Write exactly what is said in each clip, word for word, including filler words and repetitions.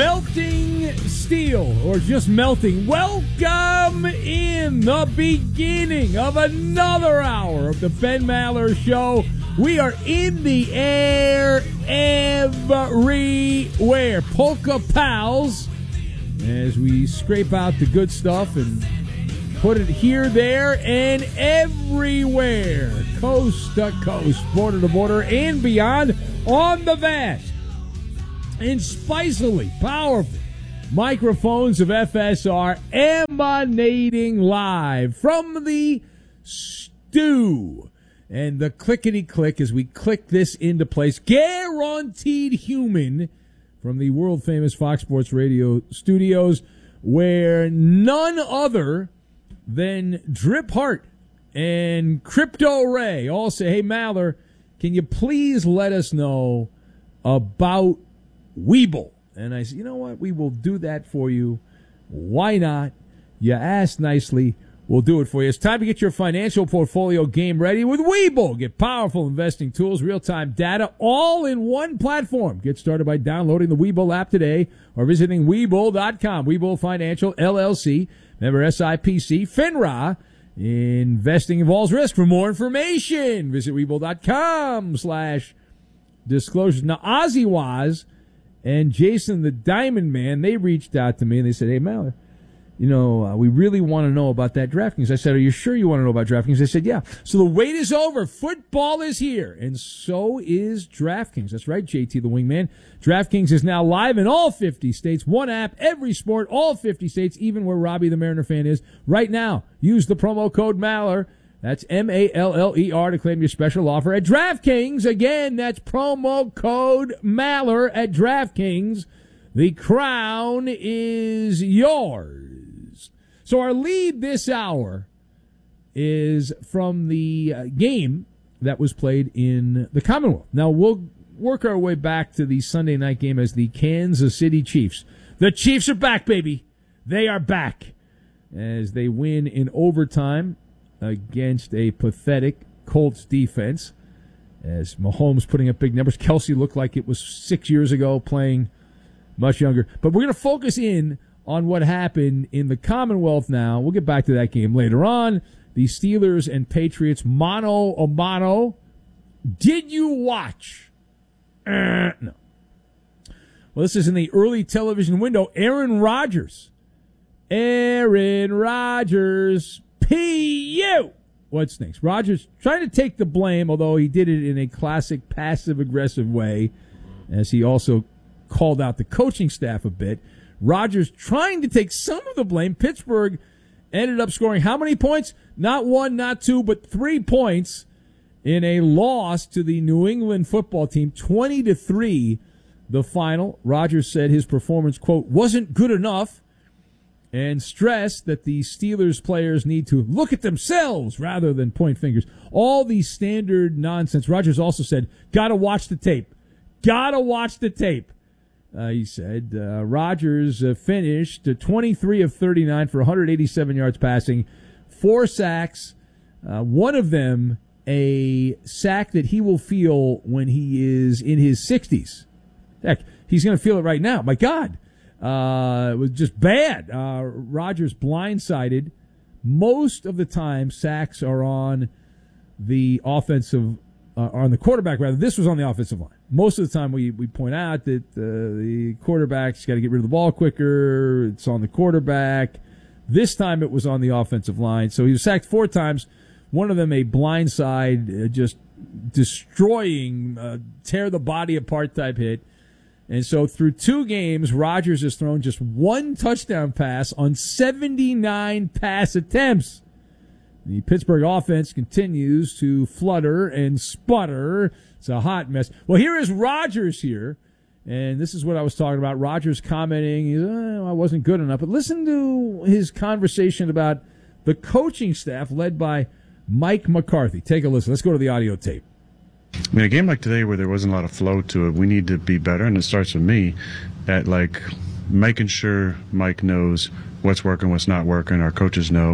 Melting steel, or just melting. Welcome in the beginning of another hour of the Ben Maller Show. We are in the air everywhere. Polka Pals, as we scrape out the good stuff and put it here, there, and everywhere. Coast to coast, border to border, and beyond on the vast and spicily powerful microphones of F S R, emanating live from the stew. And the clickety-click as we click this into place, guaranteed human, from the world-famous Fox Sports Radio studios, where none other than Drip Hart and Crypto Ray all say, hey, Maller, can you please let us know about Webull? And I said, you know what? We will do that for you. Why not? You asked nicely. We'll do it for you. It's time to get your financial portfolio game ready with Webull. Get powerful investing tools, real-time data, all in one platform. Get started by downloading the Webull app today or visiting Webull dot com. Webull Financial, L L C, member S I P C, FINRA. Investing involves risk. For more information, visit Webull dot com slash disclosures. Now, Ozzy Waz and Jason the Diamond Man, they reached out to me and they said, hey, Maller, you know, uh, we really want to know about that DraftKings. I said, are you sure you want to know about DraftKings? They said, yeah. So the wait is over. Football is here, and so is DraftKings. That's right, J T the Wingman. DraftKings is now live in all fifty states. One app, every sport, all fifty states, even where Robbie the Mariner fan is. Right now, use the promo code Maller. That's M A L L E R to claim your special offer at DraftKings. Again, that's promo code Maller at DraftKings. The crown is yours. So our lead this hour is from the uh, game that was played in the Commonwealth. Now, we'll work our way back to the Sunday night game as the Kansas City Chiefs. The Chiefs are back, baby. They are back as they win in overtime against a pathetic Colts defense, as Mahomes putting up big numbers. Kelsey looked like it was six years ago, playing much younger. But we're going to focus in on what happened in the Commonwealth now. We'll get back to that game later on. The Steelers and Patriots, mano a mano. Did you watch? Uh, no. Well, this is in the early television window. Aaron Rodgers. Aaron Rodgers. P U. What stinks? Rodgers trying to take the blame, although he did it in a classic passive-aggressive way, as he also called out the coaching staff a bit. Rodgers trying to take some of the blame. Pittsburgh ended up scoring how many points? Not one, not two, but three points in a loss to the New England football team, twenty to three, the final. Rodgers said his performance, quote, wasn't good enough, and stressed that the Steelers players need to look at themselves rather than point fingers. All the standard nonsense. Rodgers also said, gotta watch the tape. Gotta watch the tape. Uh, he said uh, Rodgers uh, finished uh, twenty-three of thirty-nine for one hundred eighty-seven yards passing, four sacks, uh, one of them a sack that he will feel when he is in his sixties. Heck, he's going to feel it right now. My God. Uh, it was just bad. Uh, Rodgers blindsided. Most of the time, sacks are on the offensive, uh, on the quarterback, rather. This was on the offensive line. Most of the time, we, we point out that uh, the quarterback's got to get rid of the ball quicker. It's on the quarterback. This time, it was on the offensive line. So he was sacked four times. One of them a blindside, uh, just destroying, uh, tear the body apart type hit. And so through two games, Rodgers has thrown just one touchdown pass on seventy-nine pass attempts. The Pittsburgh offense continues to flutter and sputter. It's a hot mess. Well, here is Rodgers here, and this is what I was talking about. Rodgers commenting, he's, oh, I wasn't good enough. But listen to his conversation about the coaching staff led by Mike McCarthy. Take a listen. Let's go to the audio tape. I mean, a game like today where there wasn't a lot of flow to it, we need to be better, and it starts with me at, like, making sure Mike knows what's working, what's not working, our coaches know,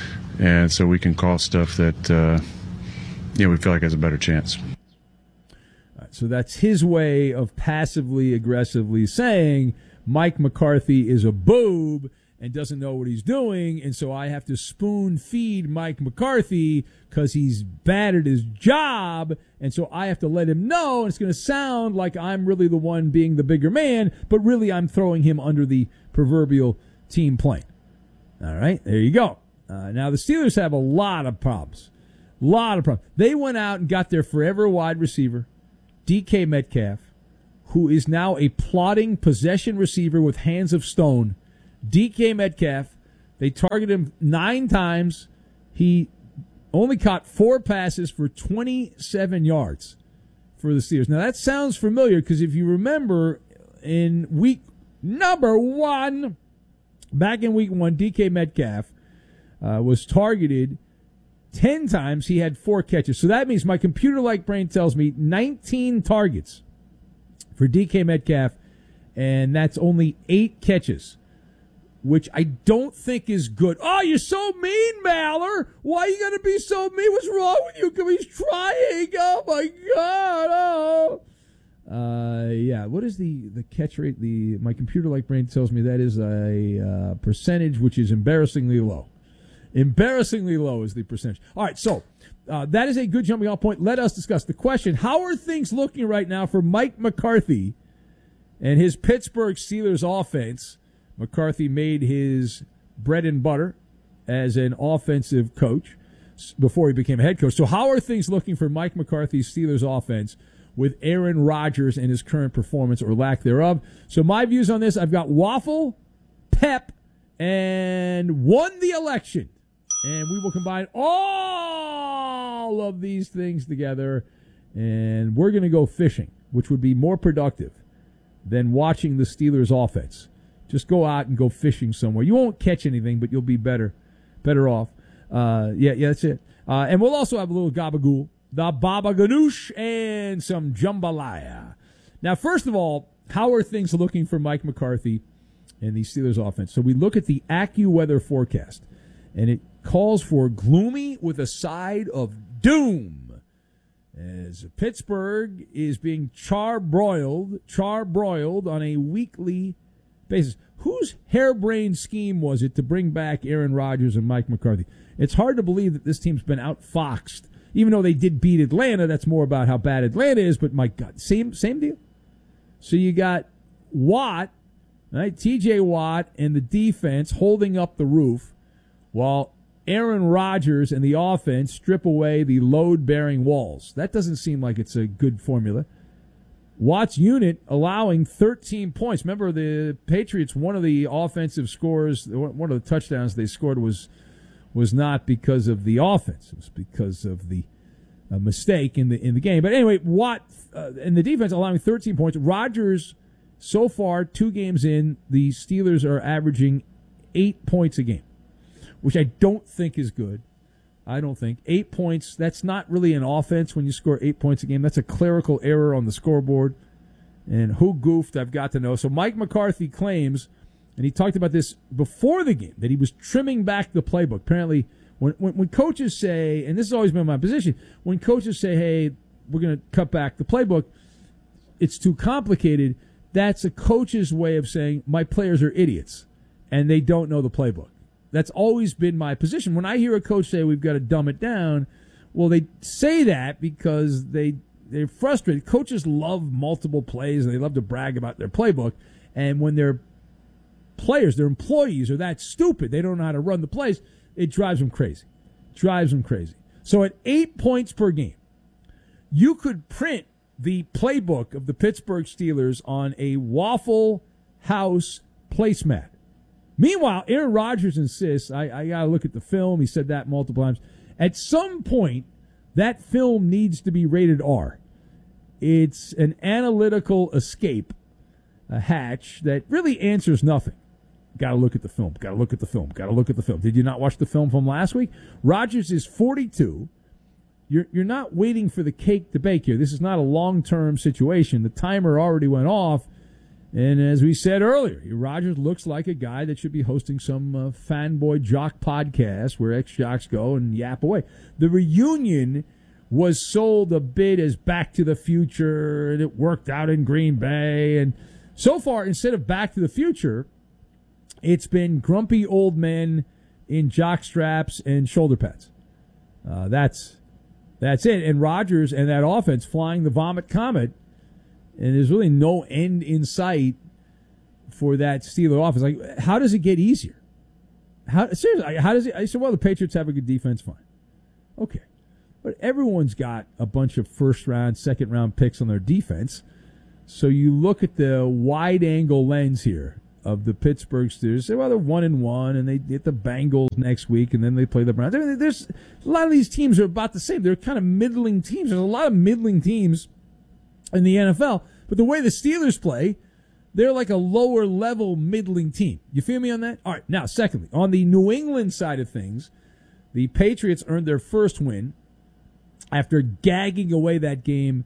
and so we can call stuff that, uh, you know, we feel like has a better chance. All right, so that's his way of passively, aggressively saying, Mike McCarthy is a boob and doesn't know what he's doing, and so I have to spoon feed Mike McCarthy because he's bad at his job, and so I have to let him know, and it's going to sound like I'm really the one being the bigger man, but really I'm throwing him under the proverbial team plane. All right, there you go. Uh, now, the Steelers have a lot of problems. A lot of problems. They went out and got their forever wide receiver, D K Metcalf, who is now a plodding possession receiver with hands of stone. D K Metcalf, they targeted him nine times. He only caught four passes for twenty-seven yards for the Steelers. Now, that sounds familiar because if you remember in week number one, back in week one, D K Metcalf uh, was targeted ten times. He had four catches. So that means my computer-like brain tells me nineteen targets for D K Metcalf, and that's only eight catches, which I don't think is good. Oh, you're so mean, Maller. Why are you going to be so mean? What's wrong with you? Come, he's trying. Oh, my God. Oh. Uh, yeah, what is the, the catch rate? The My computer-like brain tells me that is a uh, percentage which is embarrassingly low. Embarrassingly low is the percentage. All right, so uh, that is a good jumping-off point. Let us discuss the question. How are things looking right now for Mike McCarthy and his Pittsburgh Steelers offense? McCarthy made his bread and butter as an offensive coach before he became a head coach. So how are things looking for Mike McCarthy's Steelers offense with Aaron Rodgers and his current performance or lack thereof? So my views on this, I've got waffle, pep, and won the election. And we will combine all of these things together, and we're going to go fishing, which would be more productive than watching the Steelers offense. Just go out and go fishing somewhere. You won't catch anything, but you'll be better better off. Uh, yeah, yeah, that's it. Uh, and we'll also have a little gabagool, the baba ganoush, and some jambalaya. Now, first of all, how are things looking for Mike McCarthy and the Steelers offense? So we look at the AccuWeather forecast, and it calls for gloomy with a side of doom, as Pittsburgh is being charbroiled, charbroiled on a weekly basis. Whose harebrained scheme was it to bring back Aaron Rodgers and Mike McCarthy? It's hard to believe that this team's been outfoxed, even though they did beat Atlanta. That's more about how bad Atlanta is, but my God, same same deal. So you got Watt, right? T J Watt and the defense holding up the roof while Aaron Rodgers and the offense strip away the load-bearing walls. That doesn't seem like it's a good formula. Watt's unit allowing thirteen points. Remember, the Patriots, one of the offensive scores, one of the touchdowns they scored was was not because of the offense. It was because of the uh, mistake in the in the game. But anyway, Watt uh, and the defense allowing thirteen points. Rodgers, so far, two games in, the Steelers are averaging eight points a game, which I don't think is good. I don't think. Eight points, that's not really an offense when you score eight points a game. That's a clerical error on the scoreboard. And who goofed, I've got to know. So Mike McCarthy claims, and he talked about this before the game, that he was trimming back the playbook. Apparently, when, when, when coaches say, and this has always been my position, when coaches say, hey, we're going to cut back the playbook, it's too complicated, that's a coach's way of saying, my players are idiots, and they don't know the playbook. That's always been my position. When I hear a coach say we've got to dumb it down, well, they say that because they, they're frustrated. Coaches love multiple plays, and they love to brag about their playbook. And when their players, their employees, are that stupid, they don't know how to run the plays, it drives them crazy. Drives them crazy. So at eight points per game, you could print the playbook of the Pittsburgh Steelers on a Waffle House placemat. Meanwhile, Aaron Rodgers insists, I, I got to look at the film. He said that multiple times. At some point, that film needs to be rated R. It's an analytical escape, a hatch that really answers nothing. Got to look at the film. Got to look at the film. Got to look at the film. Did you not watch the film from last week? Rodgers is forty-two. You're, you're not waiting for the cake to bake here. This is not a long-term situation. The timer already went off. And as we said earlier, Rodgers looks like a guy that should be hosting some uh, fanboy jock podcast where ex-jocks go and yap away. The reunion was sold a bit as Back to the Future, and it worked out in Green Bay, and so far, instead of Back to the Future, it's been grumpy old men in jock straps and shoulder pads. Uh, that's that's it. And Rodgers and that offense flying the vomit comet, and there's really no end in sight for that Steeler offense. Like, how does it get easier? How seriously? How does it? I said, well, the Patriots have a good defense, fine, okay, but everyone's got a bunch of first round, second round picks on their defense. So you look at the wide angle lens here of the Pittsburgh Steelers. Say, well, they're one and one, and they get the Bengals next week, and then they play the Browns. I mean, there's a lot of these teams are about the same. They're kind of middling teams. There's a lot of middling teams in the N F L, but the way the Steelers play, they're like a lower level middling team. You feel me on that? All right. Now, secondly, on the New England side of things, the Patriots earned their first win after gagging away that game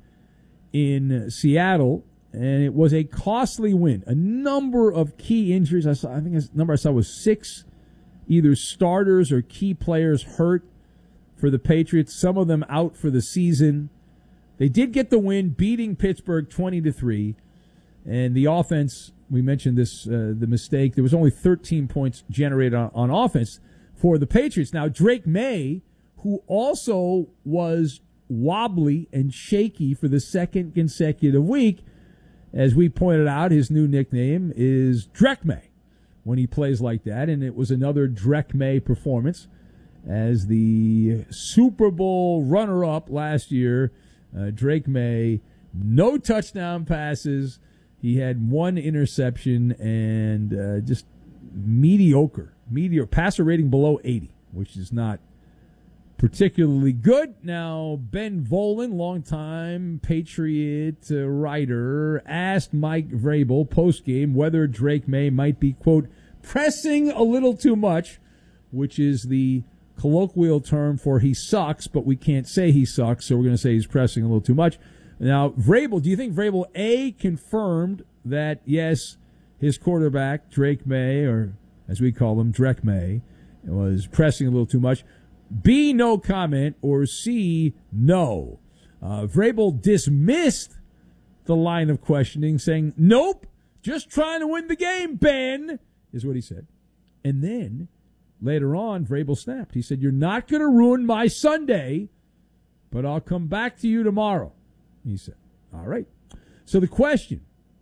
in Seattle, and it was a costly win. A number of key injuries. I saw. I think the number I saw was six, either starters or key players hurt for the Patriots. Some of them out for the season. They did get the win, beating Pittsburgh twenty to three, and the offense. We mentioned this, uh, the mistake. There was only thirteen points generated on, on offense for the Patriots. Now, Drake May, who also was wobbly and shaky for the second consecutive week, as we pointed out, his new nickname is Drek May when he plays like that, and it was another Drek May performance as the Super Bowl runner-up last year. Uh, Drake May, no touchdown passes. He had one interception and uh, just mediocre, mediocre passer rating below eighty, which is not particularly good. Now, Ben Volen, longtime Patriot uh, writer, asked Mike Vrabel post-game whether Drake May might be, quote, pressing a little too much, which is the colloquial term for he sucks, but we can't say he sucks, so we're going to say he's pressing a little too much. Now, Vrabel, do you think Vrabel, A, confirmed that, yes, his quarterback, Drake May, or as we call him, Drek May, was pressing a little too much? B, no comment, or C, no. Uh, Vrabel dismissed the line of questioning, saying, nope, just trying to win the game, Ben, is what he said. And then, later on, Vrabel snapped. He said, you're not going to ruin my Sunday, but I'll come back to you tomorrow, he said. All right. So the question,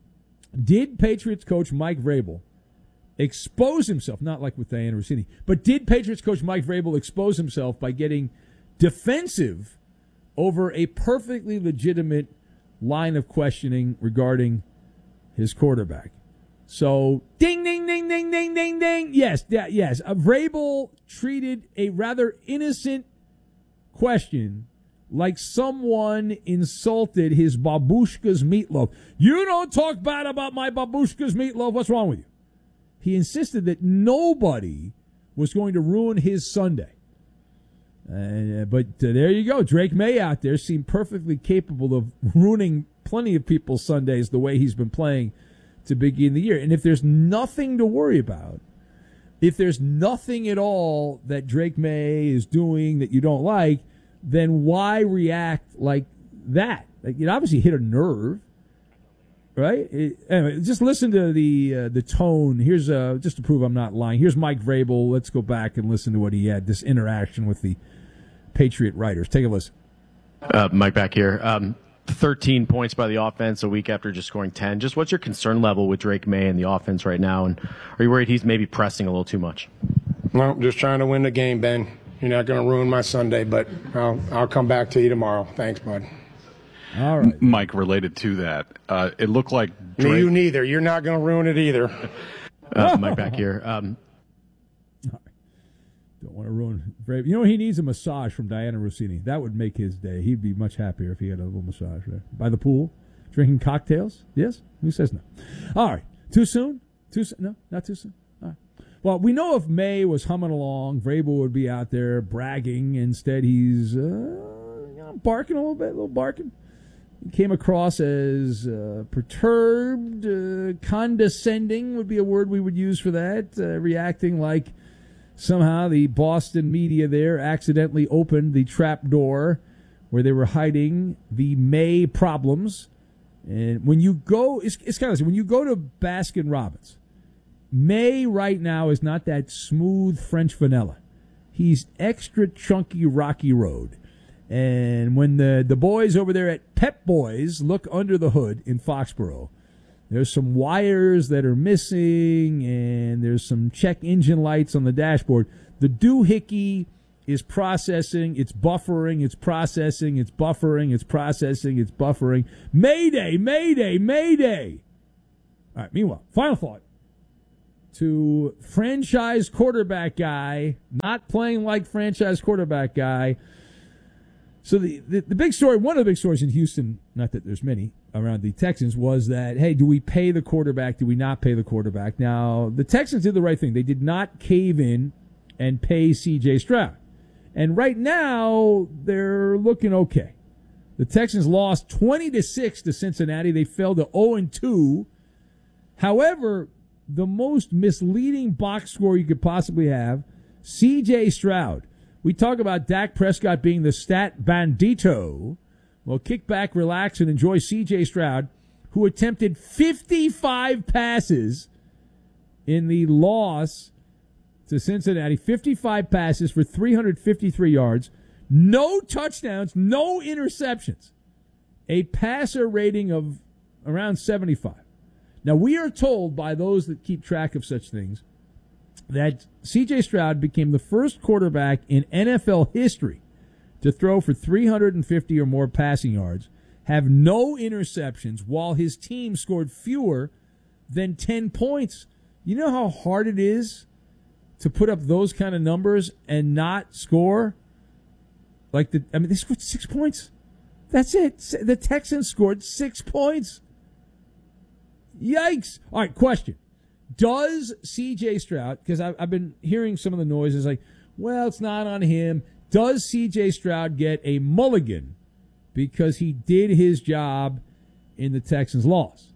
did Patriots coach Mike Vrabel expose himself, not like with Diana Rossini, but did Patriots coach Mike Vrabel expose himself by getting defensive over a perfectly legitimate line of questioning regarding his quarterback? So, ding, ding, ding, ding, ding, ding, ding. Yes, yeah, yes. Uh, Vrabel treated a rather innocent question like someone insulted his babushka's meatloaf. You don't talk bad about my babushka's meatloaf. What's wrong with you? He insisted that nobody was going to ruin his Sunday. Uh, but uh, there you go. Drake May out there seemed perfectly capable of ruining plenty of people's Sundays the way he's been playing to begin the year. And if there's nothing to worry about, if there's nothing at all that Drake May is doing that you don't like, then why react like that? Like, it obviously hit a nerve. Right? It, anyway, just listen to the uh, the tone. Here's uh, just to prove I'm not lying. Here's Mike Vrabel. Let's go back and listen to what he had, this interaction with the Patriot writers. Take a listen. Uh, Mike back here. Um, thirteen points by the offense a week after just scoring ten. Just what's your concern level with Drake May and the offense right now? And are you worried he's maybe pressing a little too much? No, just trying to win the game, Ben. You're not going to ruin my Sunday, but I'll I'll come back to you tomorrow. Thanks, bud. All right. Mike, related to that, uh, it looked like Drake... Me, you neither. You're not going to ruin it either. uh, Mike back here. Um, Don't want to ruin Vrabel. You know, he needs a massage from Diana Rossini. That would make his day. He'd be much happier if he had a little massage there. By the pool, drinking cocktails. Yes? Who says no? All right. Too soon? Too soon? No, not too soon. All right. Well, we know if May was humming along, Vrabel would be out there bragging. Instead, he's uh, you know, barking a little bit, a little barking. He came across as uh, perturbed, uh, condescending would be a word we would use for that, uh, reacting like somehow the Boston media there accidentally opened the trap door where they were hiding the May problems And when you go, it's, it's kind of like when you go to Baskin Robbins, May right now is not that smooth French vanilla. He's extra chunky Rocky Road. And when the, the boys over there at Pep Boys look under the hood in Foxborough, there's some wires that are missing, and there's some check engine lights on the dashboard. The doohickey is processing, it's buffering, it's processing, it's buffering, it's processing, it's buffering. Mayday, mayday, mayday. All right, meanwhile, final thought. To franchise quarterback guy, not playing like franchise quarterback guy. So the, the, the big story, one of the big stories in Houston, not that there's many around the Texans, was that, hey, do we pay the quarterback? Do we not pay the quarterback? Now, the Texans did the right thing. They did not cave in and pay C J Stroud. And right now, they're looking okay. The Texans lost twenty to six to Cincinnati. They fell to oh and two. However, the most misleading box score you could possibly have, C J Stroud. We talk about Dak Prescott being the stat bandito. Well, kick back, relax, and enjoy C J Stroud, who attempted fifty-five passes in the loss to Cincinnati. fifty-five passes for three hundred fifty-three yards. No touchdowns, no interceptions. A passer rating of around seventy-five. Now, we are told by those that keep track of such things that C J Stroud became the first quarterback in N F L history to throw for three hundred fifty or more passing yards, have no interceptions, while his team scored fewer than ten points. You know how hard it is to put up those kind of numbers and not score? Like the, I mean, they scored six points. That's it. The Texans scored six points. Yikes. All right, question. Does C J Stroud, because I've, I've been hearing some of the noises like, well, it's not on him. Does C J Stroud get a mulligan because he did his job in the Texans' loss?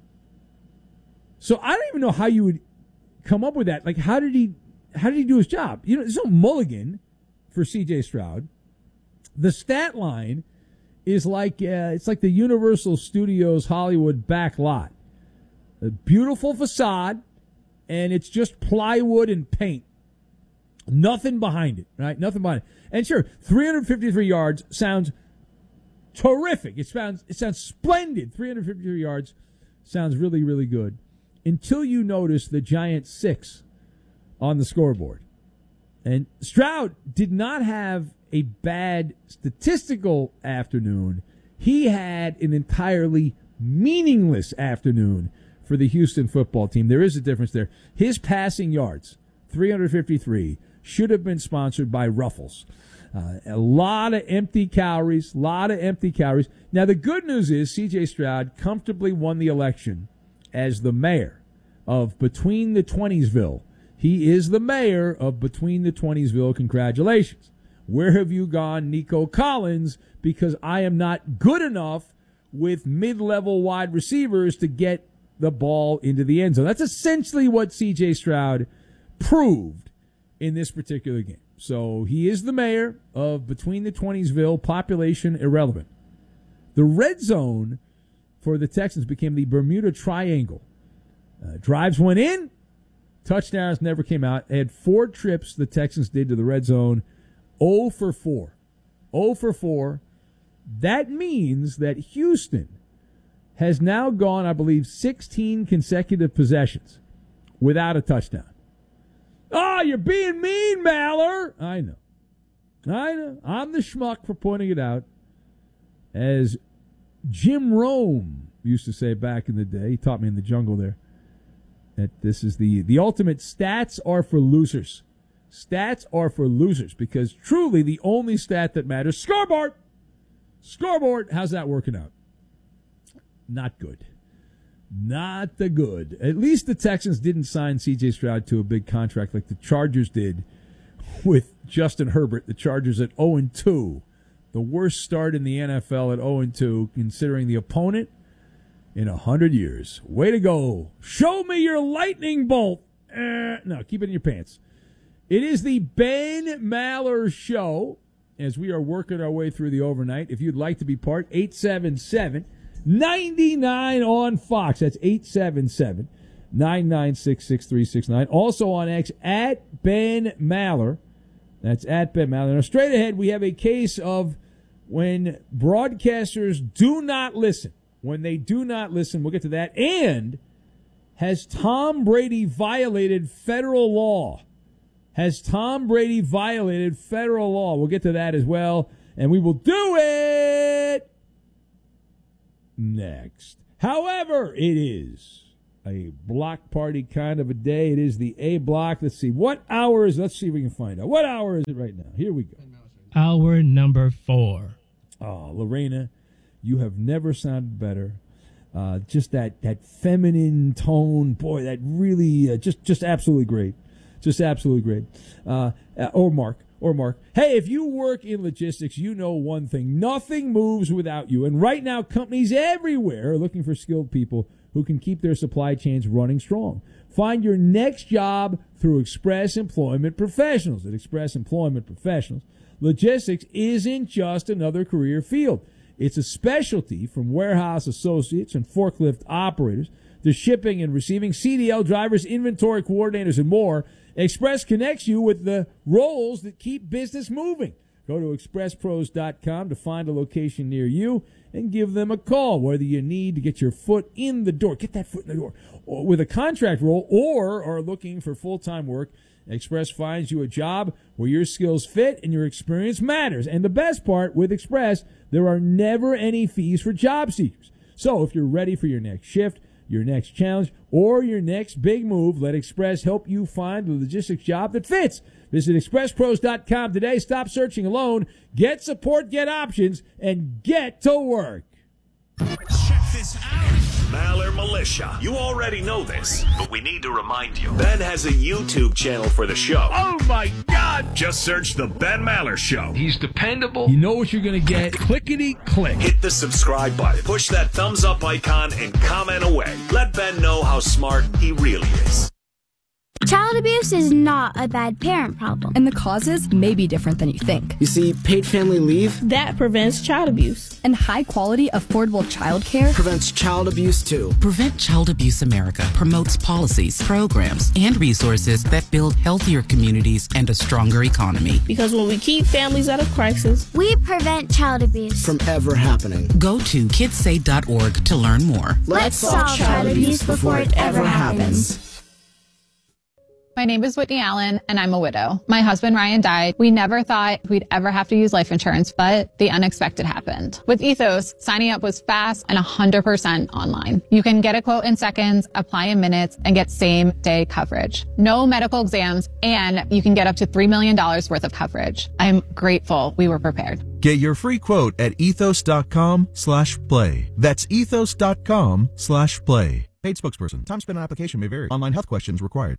So I don't even know how you would come up with that. Like, how did he how did he do his job? You know, there's no mulligan for C J Stroud. The stat line is like uh, it's like the Universal Studios Hollywood back lot. A beautiful facade, and it's just plywood and paint. Nothing behind it, right? Nothing behind it. And sure, three hundred fifty-three yards sounds terrific. It sounds it sounds splendid. three hundred fifty-three yards sounds really, really good. Until you notice the giant six on the scoreboard. And Stroud did not have a bad statistical afternoon. He had an entirely meaningless afternoon for the Houston football team. There is a difference there. His passing yards, three hundred fifty-three, should have been sponsored by Ruffles. Uh, a lot of empty calories, a lot of empty calories. Now, the good news is C J Stroud comfortably won the election as the mayor of Between the Twenties-ville. He is the mayor of Between the Twenties-ville. Congratulations. Where have you gone, Nico Collins? Because I am not good enough with mid-level wide receivers to get the ball into the end zone. That's essentially what C J Stroud proved in this particular game. So he is the mayor of Between the Twenties-ville, population irrelevant. The red zone for the Texans became the Bermuda Triangle. Uh, drives went in, touchdowns never came out. They had four trips the Texans did to the red zone, oh for four. oh for four. That means that Houston has now gone, I believe, sixteen consecutive possessions without a touchdown. Oh, you're being mean, Maller. I know. I know. I'm the schmuck for pointing it out. As Jim Rome used to say back in the day, he taught me in the jungle there, that this is the, the ultimate stats are for losers. Stats are for losers because truly the only stat that matters, scoreboard. Scoreboard. How's that working out? Not good. Not the good. At least the Texans didn't sign C J Stroud to a big contract like the Chargers did with Justin Herbert. The Chargers at oh and two. The worst start in the N F L at oh and two, considering the opponent in one hundred years. Way to go. Show me your lightning bolt. Eh, no, keep it in your pants. It is the Ben Maller Show as we are working our way through the overnight. If you'd like to be part, eight seven seven, ninety-nine on Fox. That's eight seven seven, nine nine six, six three six nine. Also on X, at Ben Maller. That's at Ben Maller. Now, straight ahead, we have a case of when broadcasters do not listen. When they do not listen, we'll get to that. And has Tom Brady violated federal law? Has Tom Brady violated federal law? We'll get to that as well. And we will do it next. However, it is a block party kind of a day. It is the A block. Let's see. What hour is it? Let's see if we can find out. What hour is it right now? Here we go. Hour number four. Oh, Lorena, you have never sounded better. Uh, just that, that feminine tone. Boy, that really, uh, just, just absolutely great. Just absolutely great. Uh, uh, or Mark. Or Mark. Hey, if you work in logistics, you know one thing. Nothing moves without you. And right now, companies everywhere are looking for skilled people who can keep their supply chains running strong. Find your next job through Express Employment Professionals. At Express Employment Professionals, logistics isn't just another career field. It's a specialty, from warehouse associates and forklift operators to shipping and receiving, C D L drivers, inventory coordinators, and more. Express connects you with the roles that keep business moving. Go to express pros dot com to find a location near you and give them a call, whether you need to get your foot in the door. Get that foot in the door. Or with a contract role, or are looking for full-time work, Express finds you a job where your skills fit and your experience matters. And the best part, with Express, there are never any fees for job seekers. So if you're ready for your next shift, your next challenge, or your next big move, let Express help you find a logistics job that fits. Visit express pros dot com today. Stop searching alone. Get support, get options, and get to work. Check this out. Maller Militia. You already know this, but we need to remind you. Ben has a YouTube channel for the show. Oh, my God. Just search The Ben Maller Show. He's dependable. You know what you're going to get. Clickety click. Hit the subscribe button. Push that thumbs up icon and comment away. Let Ben know how smart he really is. Child abuse is not a bad parent problem. And the causes may be different than you think. You see, paid family leave that prevents child abuse. And high-quality, affordable child care prevents child abuse, too. Prevent Child Abuse America promotes policies, programs, and resources that build healthier communities and a stronger economy. Because when we keep families out of crisis, we prevent child abuse from ever happening. Go to kids say dot org to learn more. Let's, Let's solve child abuse before it ever happens. My name is Whitney Allen, and I'm a widow. My husband, Ryan, died. We never thought we'd ever have to use life insurance, but the unexpected happened. With Ethos, signing up was fast and one hundred percent online. You can get a quote in seconds, apply in minutes, and get same-day coverage. No medical exams, and you can get up to three million dollars worth of coverage. I'm grateful we were prepared. Get your free quote at ethos.com slash play. That's ethos.com slash play. Paid spokesperson. Time spent on application may vary. Online health questions required.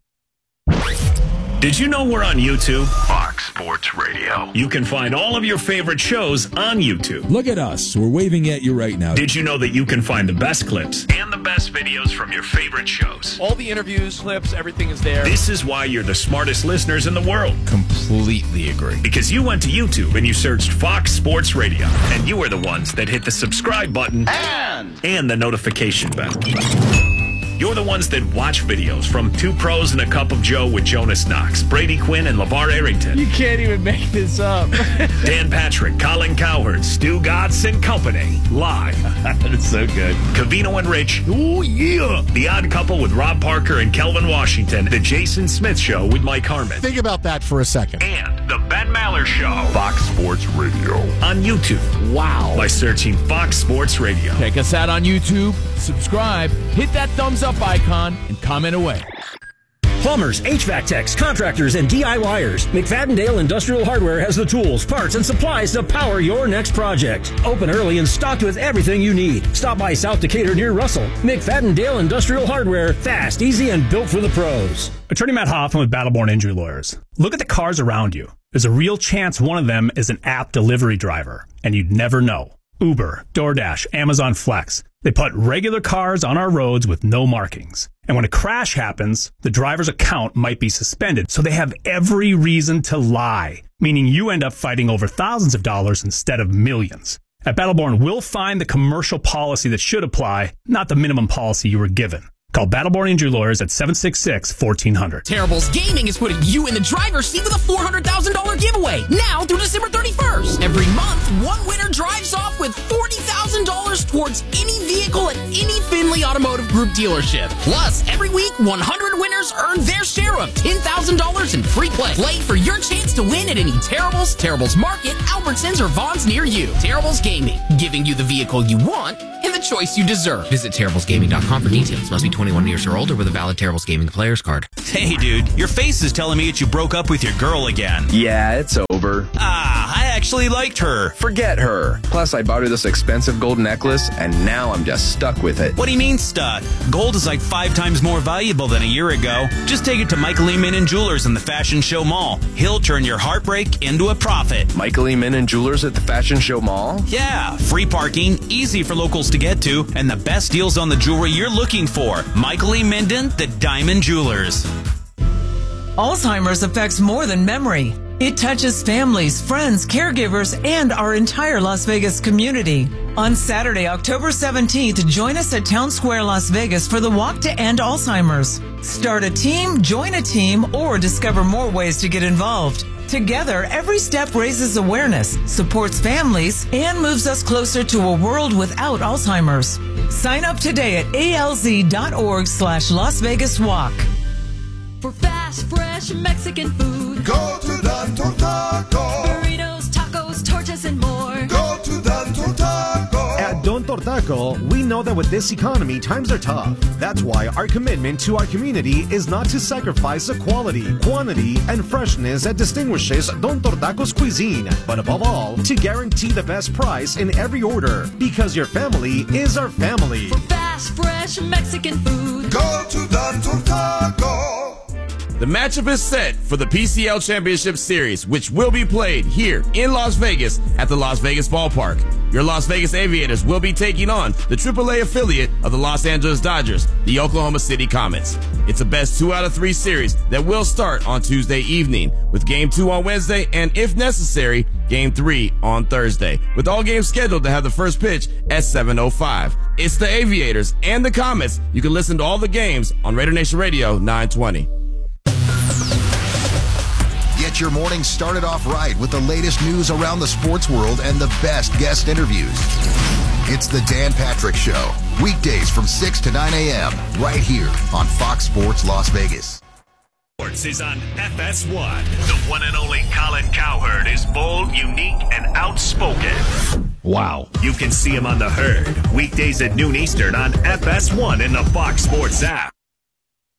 Did you know we're on YouTube? Fox Sports Radio. You can find all of your favorite shows on YouTube. Look at us. We're waving at you right now. Did you know that you can find the best clips and the best videos from your favorite shows? All the interviews, clips, everything is there. This is why you're the smartest listeners in the world. Completely agree. Because you went to YouTube and you searched Fox Sports Radio. And you are the ones that hit the subscribe button and, and the notification bell. You're the ones that watch videos from Two Pros and a Cup of Joe with Jonas Knox, Brady Quinn, and LeVar Arrington. You can't even make this up. Dan Patrick, Colin Cowherd, Stu Gatz and Company. Live. That's so good. Covino and Rich. Oh, yeah. The Odd Couple with Rob Parker and Kelvin Washington. The Jason Smith Show with Mike Harmon. Think about that for a second. And The Ben Maller Show. Fox Sports Radio. On YouTube. Wow. By searching Fox Sports Radio. Check us out on YouTube. Subscribe. Hit that thumbs up icon and comment away. Plumbers, H V A C techs, contractors, and DIYers. McFadden-Dale Industrial Hardware has the tools, parts, and supplies to power your next project. Open early and stocked with everything you need. Stop by South Decatur near Russell. McFadden-Dale Industrial Hardware. Fast, easy, and built for the pros. Attorney Matt Hoffman with Battleborn Injury Lawyers. Look at the cars around you. There's a real chance one of them is an app delivery driver, and you'd never know. Uber, DoorDash, Amazon Flex. They put regular cars on our roads with no markings. And when a crash happens, the driver's account might be suspended, so they have every reason to lie, meaning you end up fighting over thousands of dollars instead of millions. At Battleborn, we'll find the commercial policy that should apply, not the minimum policy you were given. Call Battleborn Injury Lawyers at seven six six, one four zero zero. Terribles Gaming is putting you in the driver's seat with a four hundred thousand dollars giveaway now through December thirty-first. Every month, one winner drives off with forty thousand dollars towards any vehicle at any Finley Automotive Group dealership. Plus, every week, one hundred winners earn their share of ten thousand dollars in free play. Play for your chance to win at any Terribles, Terribles Market, Albertsons, or Vaughn's near you. Terribles Gaming, giving you the vehicle you want and the choice you deserve. Visit Terribles Gaming dot com for details. Must be twenty-one years or older with a valid Terribles Gaming player's card. Hey, dude, your face is telling me that you broke up with your girl again. Yeah, it's over. Ah, I actually liked her. Forget her. Plus, I bought her this expensive gold necklace, and now I'm just stuck with it. What do you mean stuck? Gold is like five times more valuable than a year ago. Just take it to Michael E. Minnan Jewelers in the Fashion Show Mall. He'll turn your heartbreak into a profit. Michael E. Minnan Jewelers at the Fashion Show Mall? Yeah, free parking, easy for locals to get to, and the best deals on the jewelry you're looking for. Michael E. Minden, the Diamond Jewelers. Alzheimer's affects more than memory. It touches families, friends, caregivers, and our entire Las Vegas community. On Saturday, October seventeenth, join us at Town Square, Las Vegas for the Walk to End Alzheimer's. Start a team, join a team, or discover more ways to get involved. Together, every step raises awareness, supports families, and moves us closer to a world without Alzheimer's. Sign up today at alz.org slash Las Vegas Walk. For fast, fresh Mexican food, go to Don Tortaco. Burritos, tacos, tortas, and more. Go to Don Tortaco. At Don Tortaco, we know that with this economy, times are tough. That's why our commitment to our community is not to sacrifice the quality, quantity, and freshness that distinguishes Don Tortaco's cuisine, but above all, to guarantee the best price in every order, because your family is our family. For fast, fresh Mexican food, go to Don Tortaco. The matchup is set for the P C L Championship Series, which will be played here in Las Vegas at the Las Vegas Ballpark. Your Las Vegas Aviators will be taking on the triple A affiliate of the Los Angeles Dodgers, the Oklahoma City Comets. It's a best two out of three series that will start on Tuesday evening, with game two on Wednesday and, if necessary, game three on Thursday, with all games scheduled to have the first pitch at seven oh five. It's the Aviators and the Comets. You can listen to all the games on Raider Nation Radio nine twenty. Get your morning started off right with the latest news around the sports world and the best guest interviews. It's the Dan Patrick Show, weekdays from six to nine a.m. right here on Fox Sports Las Vegas. Sports is on F S one. The one and only Colin Cowherd is bold, unique, and outspoken. Wow. You can see him on The Herd, weekdays at noon Eastern on F S one in the Fox Sports app.